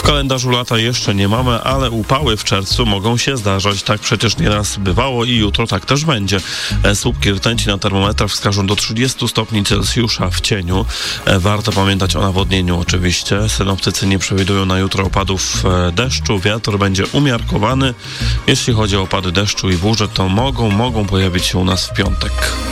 kalendarzu lata jeszcze nie mamy, ale upały w czerwcu mogą się zdarzać. Tak przecież nieraz bywało i jutro tak też będzie. Słupki rtęci na termometrach wskażą do 30 stopni Celsjusza w cieniu. Warto pamiętać o nawodnieniu oczywiście. Synoptycy nie przewidują na jutro opadów deszczu. Wiatr będzie umiarkowany. Jeśli chodzi o opady deszczu i burze, to mogą pojawić się u nas w piątek.